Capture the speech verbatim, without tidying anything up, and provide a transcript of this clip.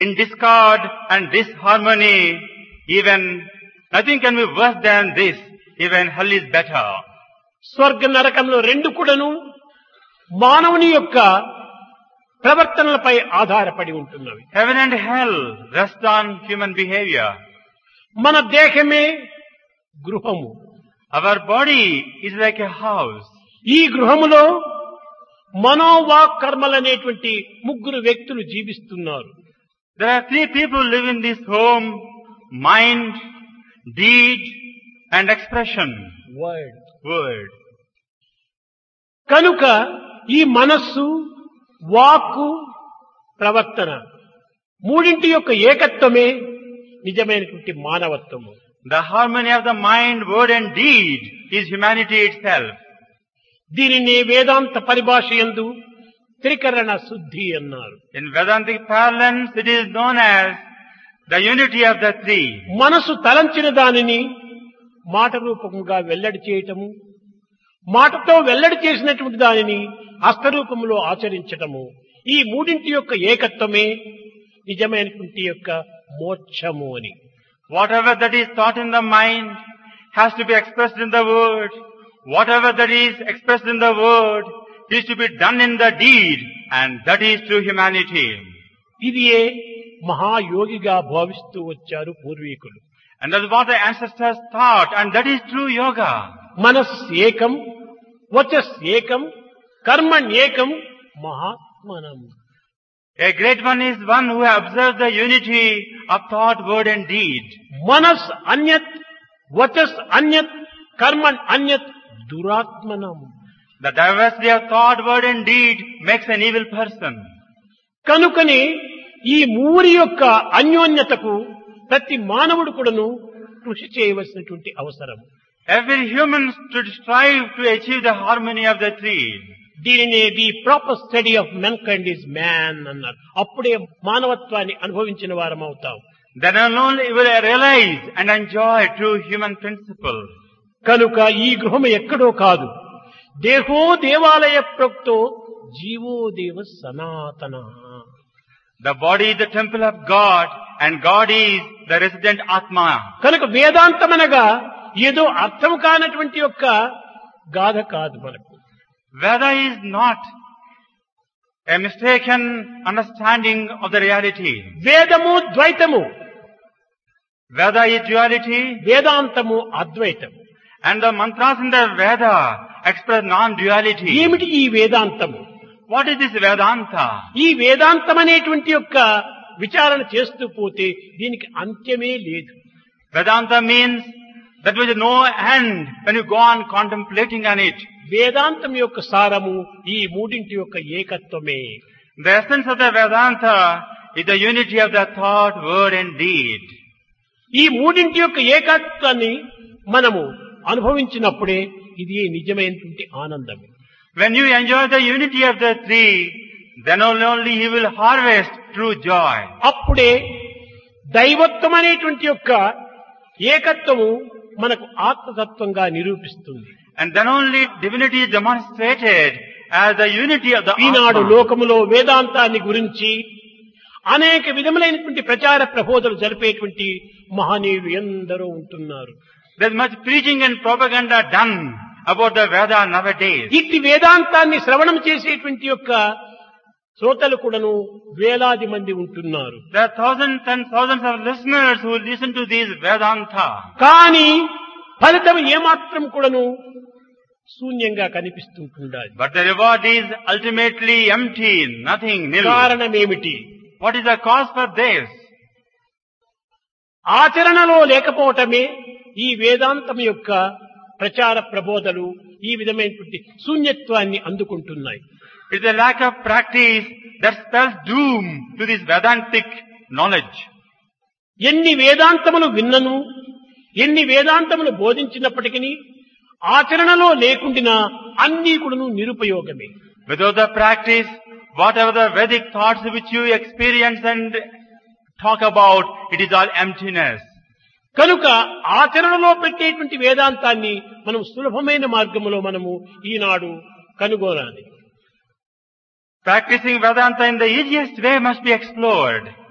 in discord and disharmony, even nothing can be worse than this. Even hell is better. స్వర్గ నరకంలో రెండు కూడాను మానవుని యొక్క ప్రవర్తనలపై ఆధారపడి ఉంటున్నవి. Heaven and hell rest on human behavior. మన దేహమే గృహము. Our body is like a house. ఈ గృహములో మనోవాక్ కర్మలనేటువంటి ముగ్గురు వ్యక్తులు జీవిస్తున్నారు. There are three people live in this home: mind, deed, and expression. Word. Word. కనుక ఈ మనస్సు, వాక్కు, ప్రవర్తన మూడింటి యొక్క ఏకత్వమే నిజమైనటువంటి మానవత్వము. The harmony of the mind, word, and deed is humanity itself. దీనిని వేదాంత పరిభాష యందు త్రికరణ శుద్ధి అన్నారు. In Vedantic parlance, it is known as the unity of the three. మనసు తలంచిన దానిని మాట రూపముగా వెల్లడి చేయటము, మాటతో వెల్లడి చేసినటువంటి దానిని హస్తరూపములో ఆచరించటము, ఈ మూడింటి యొక్క ఏకత్వమే నిజమైనటువంటి యొక్క మోక్షము అని. Whatever that is thought in the mind has to be expressed in the word. Whatever that is expressed in the word is to be done in the deed, and that is true humanity. ఇది ఏ మహాయోగిగా భావిస్తూ వచ్చారు పూర్వీకులు. And that's what the ancestors thought, and that is true yoga. మనస్ ఏకం, వచస్ ఏకం, కర్మణ్ ఏకం, మహాత్మనం. A great one is one who observes the unity of thought, word, and deed. మనస్ అన్యత్, వచస్ అన్యత్, కర్మణ్ అన్యత్, దురాత్మనం. The diversity of thought, word, and deed makes an evil person. కనుకనే ఈ మూరి యొక్క అన్యోన్యతకు ప్రతి మానవుడు కూడాను కృషి చేయవలసినటువంటి అవసరం. Every human should strive to achieve the harmony of the three. దీనిని the proper study of men kind is man అన్నారు. అప్పుడే మానవత్వాన్ని అనుభవించిన వారం అవుతాం. Then only will I realize and enjoy true human principle. కనుక ఈ గృహం ఎక్కడో కాదు, దేహో దేవాలయ ప్రోక్తో జీవో దేవ సనాతన. The body is the temple of God, and God is the resident Atma. కనుక వేదాంతమనగా ఏదో అర్థం కానటువంటి యొక్క గాథ కాదు మనకు. Veda is not a mistaken understanding of the reality. వేదము ద్వైతము, Veda is duality, వేదాంతము అద్వైతము. and the mantras in the Veda express non-duality. ఏమిటి ఈ వేదాంతము? What is this Vedanta? ఈ వేదాంతం అనేటువంటి యొక్క విచారణ చేస్తూ పోతే దీనికి అంత్యమే లేదు. Vedanta means that with no end when you go on contemplating on it. వేదాంతం యొక్క సారము ఈ మూడింటి యొక్క ఏకత్వమే. The essence of the Vedanta is the unity of the thought, word, and deed. ఈ మూడింటి యొక్క ఏకత్వాన్ని మనము అనుభవించినప్పుడే ఇది నిజమైనటువంటి ఆనందం. When you enjoy the unity of the three, then only he will harvest true joy. అప్పుడే దైవత్వం అనేటువంటి యొక్క ఏకత్వము మనకు ఆత్మతత్వంగా నిరూపిస్తుంది. And then only divinity is demonstrated as the unity of the Eenadu Atma. లోకములో వేదాంతాన్ని గురించి అనేక విధములైనటువంటి ప్రచార ప్రబోధలు జరిపేటువంటి మహనీయులు ఎందరో ఉంటున్నారు. There's much preaching and propaganda done about the Veda nowadays. ఇట్టి వేదాంతాన్ని శ్రవణం చేసేటువంటి యొక్క శ్రోతలు కూడాను వేలాది మంది ఉంటున్నారు. There are thousands and thousands of listeners who listen to these Vedanta. కానీ ఫలితం ఏమాత్రం కూడాను శూన్యంగా కనిపిస్తుంటుండాలి. But the reward is ultimately empty, nothing, nil. కారణమేమిటి? What is the cause for this? ఆచరణలో లేకపోవటమే ఈ వేదాంతం యొక్క ప్రచార ప్రబోధలు ఈ విధమైనటువంటి శూన్యత్వాన్ని అందుకుంటున్నాయి. It's a lack of practice that spells doom to this Vedantic knowledge. ఎన్ని వేదాంతములు విన్నను, ఎన్ని వేదాంతములు బోధించినప్పటికీ ఆచరణలో లేకుండినా అన్నీ కూడాను నిరుపయోగమే. Without the practice, whatever the Vedic thoughts which you experience and talk about, it is all emptiness. కనుక ఆచరణలో పెట్టేటువంటి వేదాంతాన్ని మనం సులభమైన మార్గంలో మనము ఈనాడు కనుగొనాలి. Practicing Vedanta in the easiest way must be explored.